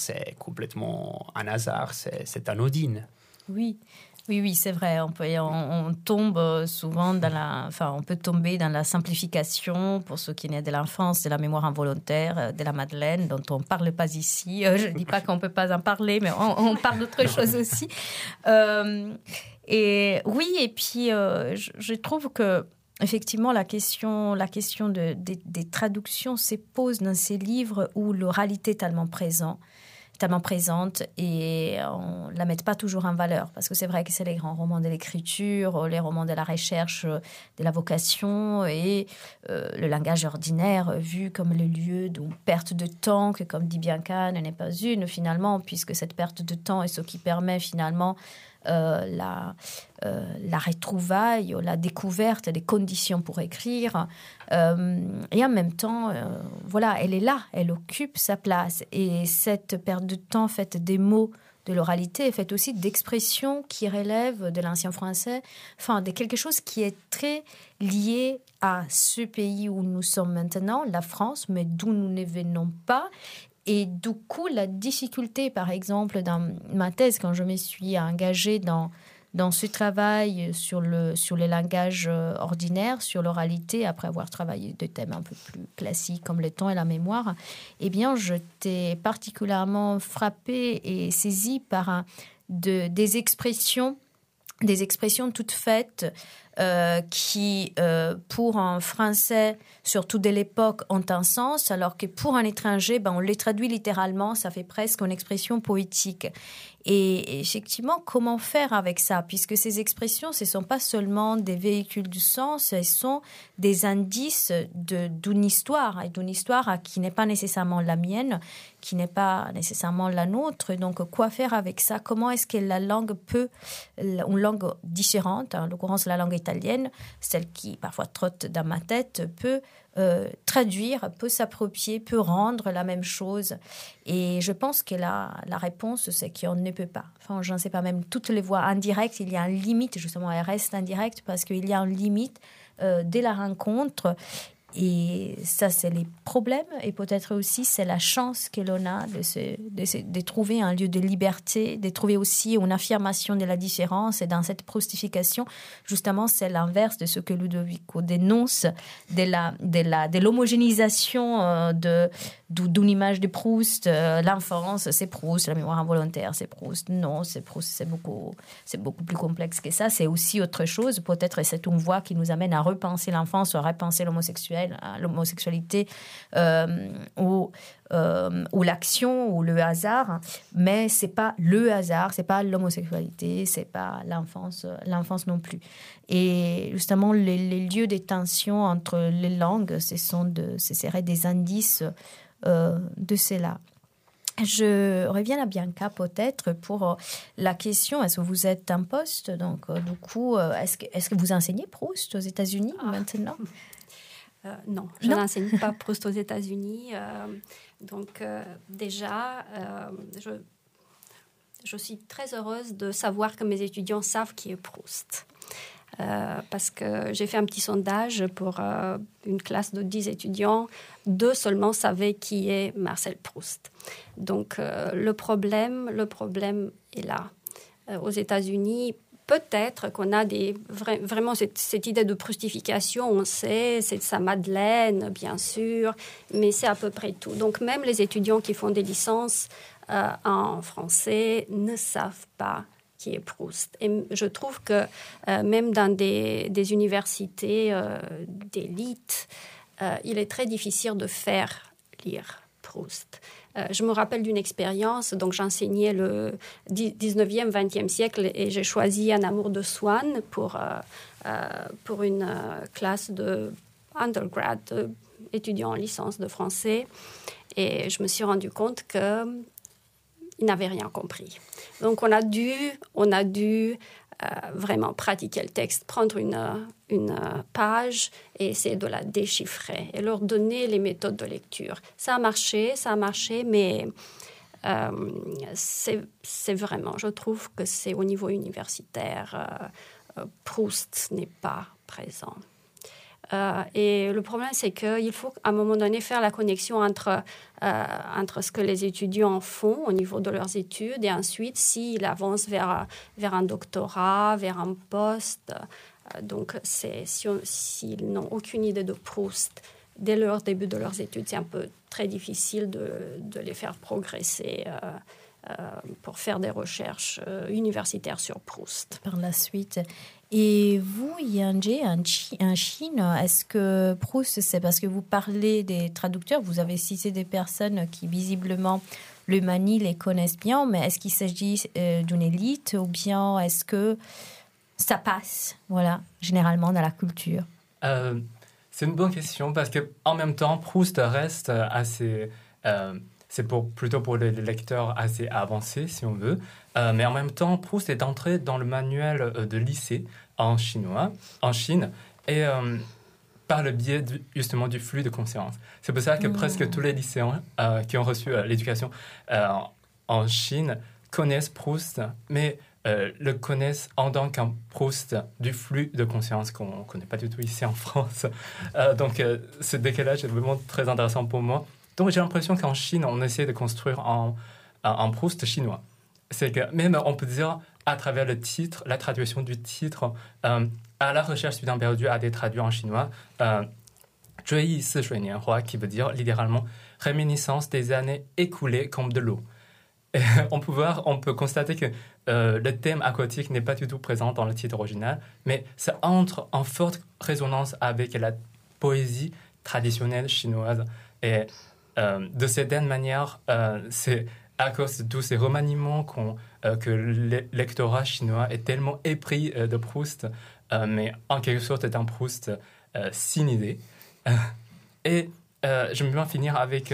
c'est complètement un hasard, c'est anodine. Oui. Oui, c'est vrai. On tombe souvent on peut tomber dans la simplification pour ce qui est de l'enfance, de la mémoire involontaire, de la Madeleine, dont on ne parle pas ici. Je ne dis pas qu'on ne peut pas en parler, mais on parle d'autre chose aussi. Et puis, je trouve que effectivement, la question des traductions se pose dans ces livres où l'oralité est tellement présente et on ne la met pas toujours en valeur. Parce que c'est vrai que c'est les grands romans de l'écriture, les romans de la recherche, de la vocation et le langage ordinaire vu comme le lieu d'une perte de temps que, comme dit Bianca, n'est pas une finalement, puisque cette perte de temps est ce qui permet finalement la retrouvaille, la découverte des conditions pour écrire. Et en même temps, elle est là, elle occupe sa place. Et cette perte de temps faite des mots de l'oralité est faite aussi d'expressions qui relèvent de l'ancien français, de quelque chose qui est très lié à ce pays où nous sommes maintenant, la France, mais d'où nous ne venons pas. Et du coup, la difficulté, par exemple, dans ma thèse, quand je me suis engagée dans ce travail sur les langages ordinaires, sur l'oralité, après avoir travaillé des thèmes un peu plus classiques comme le temps et la mémoire, j'étais particulièrement frappée et saisie par des expressions toutes faites qui, pour un Français, surtout de l'époque, ont un sens, alors que pour un étranger, on les traduit littéralement, ça fait presque une expression poétique. Et effectivement, comment faire avec ça? Puisque ces expressions, ce ne sont pas seulement des véhicules du sens, elles sont des indices d'une histoire, et d'une histoire qui n'est pas nécessairement la mienne, qui n'est pas nécessairement la nôtre. Donc, quoi faire avec ça? Comment est-ce que la langue une langue différente, en l'occurrence la langue italienne, celle qui parfois trotte dans ma tête, peut traduire, peut s'approprier, peut rendre la même chose. Et je pense que la réponse, c'est qu'on ne peut pas. Je ne sais pas, même toutes les voies indirectes, il y a une limite, justement, elles restent indirectes parce qu'il y a une limite dès la rencontre. Et ça, c'est les problèmes. Et peut-être aussi, c'est la chance que l'on a de trouver un lieu de liberté, de trouver aussi une affirmation de la différence. Et dans cette proustification, justement, c'est l'inverse de ce que Ludovico dénonce, de l'homogénéisation d'une image de Proust. L'enfance, c'est Proust. La mémoire involontaire, c'est Proust. Non, c'est Proust. C'est beaucoup plus complexe que ça. C'est aussi autre chose. Peut-être c'est une voie qui nous amène à repenser l'enfance, à repenser l'homosexualité ou l'action ou le hasard, mais c'est pas le hasard, c'est pas l'homosexualité, c'est pas l'enfance non plus. Et justement, les lieux de tension entre les langues, ce seraient des indices de cela. Je reviens à Bianca peut-être pour la question, est-ce que vous êtes en poste? Donc, du coup, est-ce que vous enseignez Proust aux États-Unis maintenant? Non, je n'enseigne pas Proust aux États-Unis. Déjà, je suis très heureuse de savoir que mes étudiants savent qui est Proust. Parce que j'ai fait un petit sondage pour une classe de 10 étudiants. 2 seulement savaient qui est Marcel Proust. Donc, le problème est là. Aux États-Unis, peut-être qu'on a vraiment cette idée de proustification, on sait, c'est sa Madeleine, bien sûr, mais c'est à peu près tout. Donc, même les étudiants qui font des licences en français ne savent pas qui est Proust. Et je trouve que même dans des universités d'élite, il est très difficile de faire lire Proust. Je me rappelle d'une expérience, donc j'enseignais le 19e, 20e siècle et j'ai choisi Un amour de Swann pour une classe de undergrad, étudiants en licence de français. Et je me suis rendu compte qu'ils n'avaient rien compris. Donc on a dû vraiment pratiquer le texte, prendre une page et essayer de la déchiffrer et leur donner les méthodes de lecture. Ça a marché, mais c'est vraiment, je trouve que c'est au niveau universitaire, Proust n'est pas présent. Et le problème, c'est qu'il faut à un moment donné faire la connexion entre ce que les étudiants font au niveau de leurs études et ensuite s'ils avancent vers un doctorat, vers un poste. Donc, s'ils n'ont aucune idée de Proust dès leur début de leurs études, c'est un peu très difficile de les faire progresser pour faire des recherches universitaires sur Proust. Par la suite. Et vous, Yanjie, en Chine, est-ce que Proust, c'est parce que vous parlez des traducteurs, vous avez cité des personnes qui visiblement le manient, les connaissent bien, mais est-ce qu'il s'agit d'une élite ou bien est-ce que ça passe, voilà, généralement dans la culture? C'est une bonne question parce qu'en même temps, Proust reste assez... c'est plutôt pour les lecteurs assez avancés, si on veut. Mais en même temps, Proust est entré dans le manuel de lycée en Chine, et par le biais justement du flux de conscience. C'est pour ça que presque tous les lycéens qui ont reçu l'éducation en Chine connaissent Proust, mais le connaissent en tant qu'un Proust du flux de conscience qu'on ne connaît pas du tout ici en France. Donc, ce décalage est vraiment très intéressant pour moi. Donc, j'ai l'impression qu'en Chine, on essaie de construire un Proust chinois. C'est que même, on peut dire, à travers le titre, la traduction du titre, à la recherche du temps perdu a été traduit en chinois, 追忆似水年华, qui veut dire littéralement réminiscence des années écoulées comme de l'eau. Et on peut constater que le thème aquatique n'est pas du tout présent dans le titre original, mais ça entre en forte résonance avec la poésie traditionnelle chinoise. Et de certaine manière, c'est à cause de tous ces remaniements que le lectorat chinois est tellement épris de Proust, mais en quelque sorte est un Proust sin idée. Et j'aimerais bien finir avec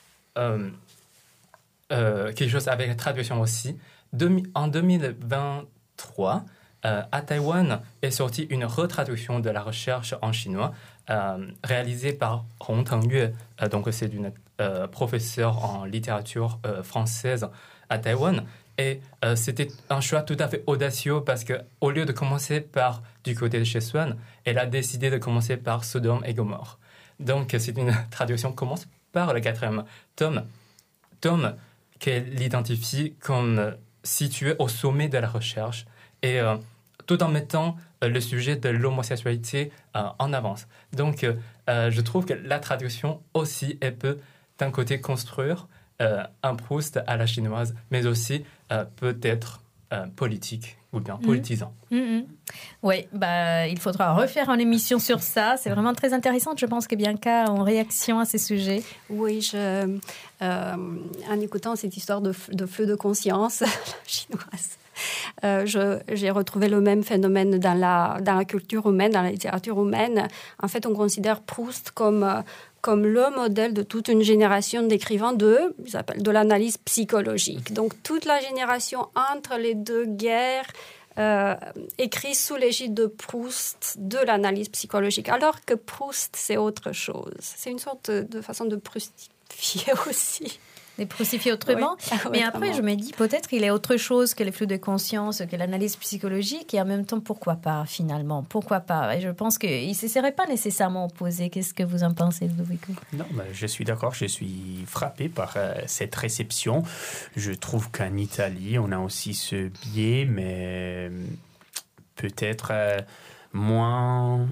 quelque chose avec la traduction aussi. En 2023, à Taïwan est sortie une retraduction de la recherche en chinois réalisée par Hong Tengyue. Donc c'est une professeure en littérature française à Taïwan. Et c'était un choix tout à fait audacieux parce qu'au lieu de commencer par du côté de chez Swan, elle a décidé de commencer par Sodome et Gomorrhe. Donc c'est une traduction qui commence par le 4e tome qu'elle identifie comme situé au sommet de la recherche et tout en mettant le sujet de l'homosexualité en avance. Donc je trouve que la traduction aussi, elle peut d'un côté construire un Proust à la chinoise, mais aussi peut-être politique ou bien politisant. Oui, il faudra refaire une émission sur ça. C'est vraiment très intéressant. Je pense que Bianca, en réaction à ces sujets. Oui, en écoutant cette histoire de flux de conscience chinoise, j'ai retrouvé le même phénomène dans la culture humaine, dans la littérature humaine. En fait, on considère Proust comme le modèle de toute une génération d'écrivains de l'analyse psychologique. Donc, toute la génération entre les deux guerres écrit sous l'égide de Proust de l'analyse psychologique, alors que Proust, c'est autre chose. C'est une sorte de façon de prustifier aussi. De prustifier autrement. Oui. Mais après, je me dis, peut-être il est autre chose que les flux de conscience, que l'analyse psychologique, et en même temps, pourquoi pas, finalement? Pourquoi pas? Et je pense qu'il ne se serait pas nécessairement opposé. Qu'est-ce que vous en pensez, Ludovico? Non, je suis d'accord. Je suis frappé par cette réception. Je trouve qu'en Italie, on a aussi ce biais, mais peut-être moins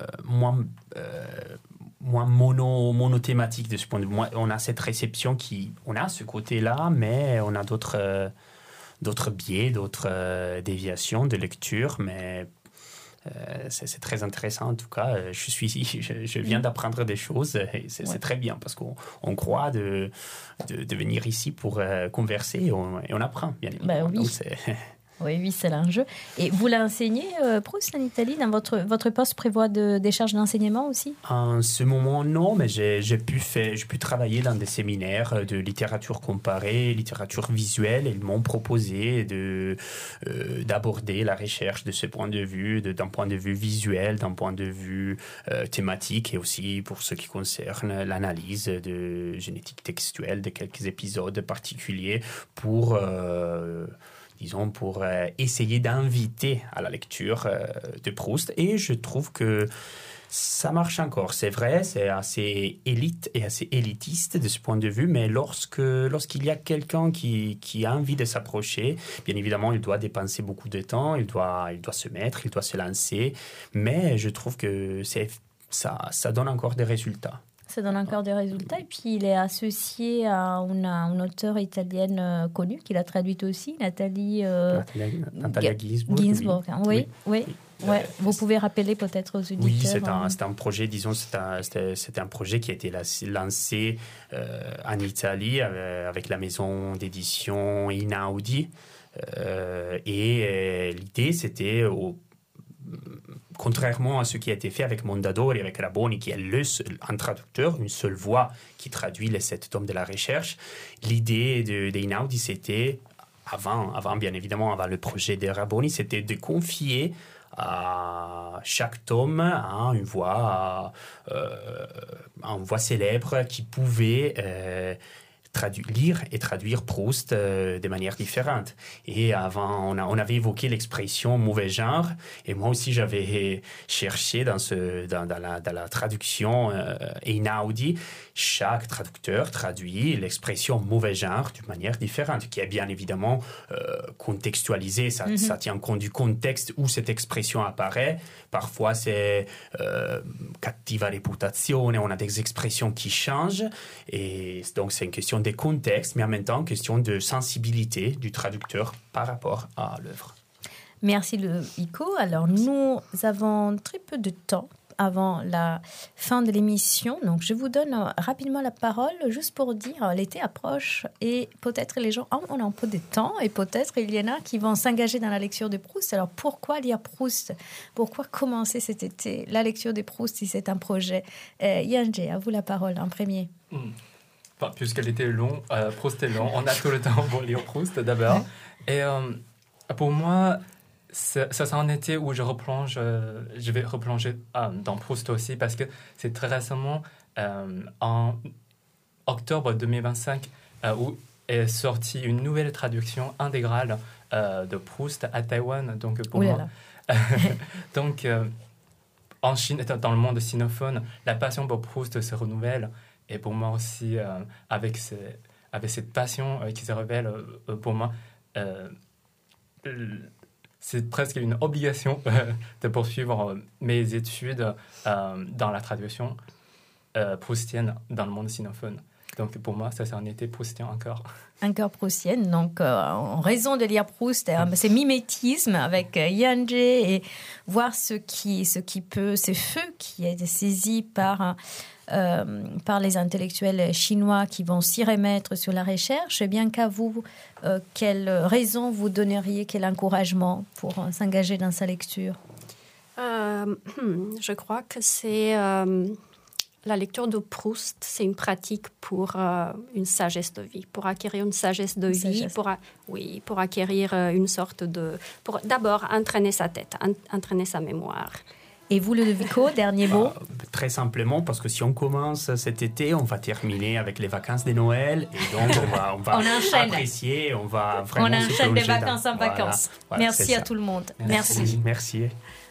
monothématique de ce point de vue. On a cette réception on a ce côté-là, mais on a d'autres biais, d'autres déviations de lecture, mais c'est très intéressant en tout cas. Je viens d'apprendre des choses et c'est très bien parce qu'on croit de venir ici pour converser et on apprend, bien évidemment. Oui. Donc, Oui, c'est l'enjeu. Et vous l'enseignez, Proust, en Italie? Dans votre poste prévoit des charges d'enseignement aussi? En ce moment, non, mais j'ai pu travailler dans des séminaires de littérature comparée, littérature visuelle, et ils m'ont proposé d'aborder la recherche de ce point de vue, d'un point de vue visuel, d'un point de vue thématique, et aussi pour ce qui concerne l'analyse de génétique textuelle de quelques épisodes particuliers pour essayer d'inviter à la lecture de Proust. Et je trouve que Ça marche encore, c'est vrai, c'est assez élite et assez élitiste de ce point de vue, mais lorsqu'il y a quelqu'un qui a envie de s'approcher, bien évidemment, il doit dépenser beaucoup de temps, il doit se mettre, il doit se lancer, mais je trouve que ça donne encore des résultats. Ça donne encore des résultats. Et puis, il est associé à une auteure italienne connue, qu'il a traduite aussi, Natalia Ginzburg. Oui. Ouais. Vous pouvez rappeler peut-être aux auditeurs. Oui, c'est un projet, disons, c'était un projet qui a été lancé en Italie avec la maison d'édition Einaudi. Et l'idée, c'était... contrairement à ce qui a été fait avec Mondadori et avec Raboni, qui est un traducteur, une seule voix qui traduit les 7 tomes de la recherche, l'idée d'Einaudi, c'était, avant bien évidemment, avant le projet de Raboni, c'était de confier à chaque tome une voix célèbre qui pouvait lire et traduire Proust de manière différente. Et avant, on avait évoqué l'expression mauvais genre, et moi aussi j'avais cherché dans la traduction Einaudi, chaque traducteur traduit l'expression mauvais genre d'une manière différente, qui est bien évidemment contextualisée, ça tient compte du contexte où cette expression apparaît. Parfois c'est cattiva reputazione, on a des expressions qui changent, et donc c'est une question des contextes, mais en même temps, question de sensibilité du traducteur par rapport à l'œuvre. Merci, Ico. Alors, nous avons très peu de temps avant la fin de l'émission. Donc, je vous donne rapidement la parole, juste pour dire, l'été approche et peut-être les gens ont un peu de temps et peut-être il y en a qui vont s'engager dans la lecture de Proust. Alors, pourquoi lire Proust? Pourquoi commencer cet été la lecture de Proust si c'est un projet? Yanje, à vous la parole en premier. Puisqu'elle était Proust est long, on a tout le temps pour lire Proust d'abord. Et pour moi, c'est un été où je vais replonger dans Proust aussi, parce que c'est très récemment, en octobre 2025, où est sortie une nouvelle traduction intégrale de Proust à Taïwan. Donc pour moi, donc en Chine, dans le monde sinophone, la passion pour Proust se renouvelle. Et pour moi aussi, avec cette passion qui se révèle, pour moi, c'est presque une obligation de poursuivre mes études dans la traduction proustienne dans le monde sinophone. Donc pour moi, ça c'est un été proustien encore. Encore proustienne, donc en raison de lire Proust, c'est mimétisme avec Yanje et voir ce feu qui est saisi par les intellectuels chinois qui vont s'y remettre sur la recherche. Et bien qu'à vous, quelle raison vous donneriez, quel encouragement pour s'engager dans sa lecture? Je crois que c'est... la lecture de Proust, c'est une pratique pour une sagesse de vie, pour acquérir une sagesse de vie, pour acquérir une sorte de... pour d'abord entraîner sa tête, entraîner sa mémoire. Et vous, Ludovico, dernier mot? Très simplement, parce que si on commence cet été, on va terminer avec les vacances de Noël, et donc on va apprécier, on va vraiment on enchaîne des vacances en vacances. Voilà, merci à tout le monde. Merci.